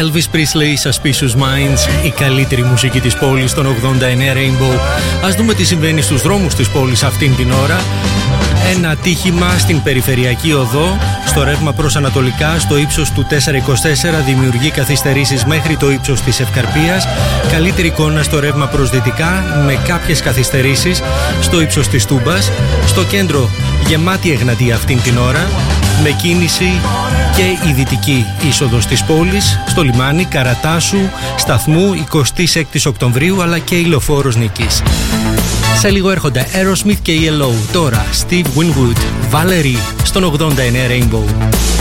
Elvis Presley, Suspicious Minds, η καλύτερη μουσική της πόλης στον 89 Rainbow. Ας δούμε τι συμβαίνει στους δρόμους της πόλης αυτήν την ώρα. Ένα ατύχημα στην περιφερειακή οδό, στο ρεύμα προς ανατολικά, στο ύψος του 424, δημιουργεί καθυστερήσεις μέχρι το ύψος της Ευκαρπίας. Καλύτερη εικόνα στο ρεύμα προς δυτικά, με κάποιες καθυστερήσεις στο ύψος της Τούμπας. Στο κέντρο, γεμάτη Εγνατία αυτήν την ώρα, με κίνηση και η δυτική είσοδος της πόλης, στο λιμάνι Καρατάσου, σταθμού 26 Οκτωβρίου, αλλά και η λεωφόρος Νίκης. Σε λίγο έρχονται Aerosmith και ELO. Τώρα Steve Winwood, Valerie στον 89 Rainbow.